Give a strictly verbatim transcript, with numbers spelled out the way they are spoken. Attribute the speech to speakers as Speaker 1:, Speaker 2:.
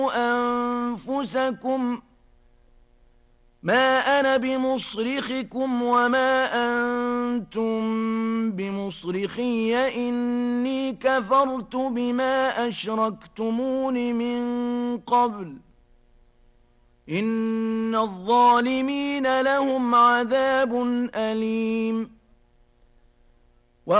Speaker 1: أنفسكم ما أنا بمصرخكم وما أنتم بمصرخي إني كفرت بما أشركتمون من قبل إن الظالمين لهم عذاب أليم